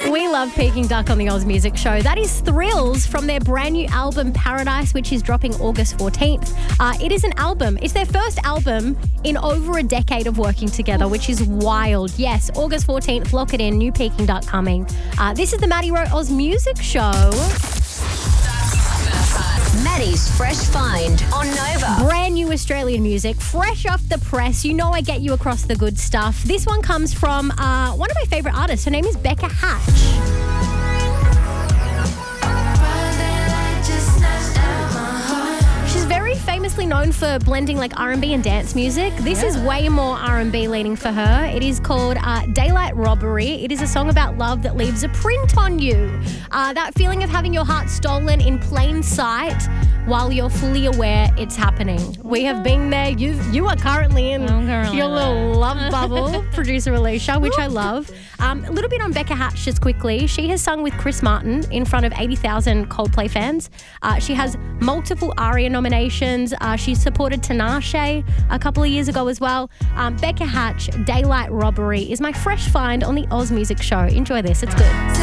We love Peking Duck on the Oz Music Show. That is Thrills from their brand new album Paradise, which is dropping August 14th. It is an album. It's their first album in over a decade of working together, which is wild. Yes, August 14th, lock it in. New Peking Duck coming. This is the Maddie Rowe Oz Music Show. Maddie's Fresh Find on Nova. Brand new Australian music, fresh off the press. You know I get you across the good stuff. This one comes from one of my favourite artists. Her name is Becca Hatch. Famously known for blending like R&B and dance music. This is way more R&B leaning for her. It is called Daylight Robbery. It is a song about love that leaves a print on you. That feeling of having your heart stolen in plain sight while you're fully aware it's happening. We have been there. You are currently in your little love bubble, producer Alicia, which I love. A little bit on Becca Hatch just quickly. She has sung with Chris Martin in front of 80,000 Coldplay fans. She has multiple ARIA nominations. She supported Tinashe a couple of years ago as well. Becca Hatch, Daylight Robbery is my fresh find on the Oz Music Show. Enjoy this. It's good.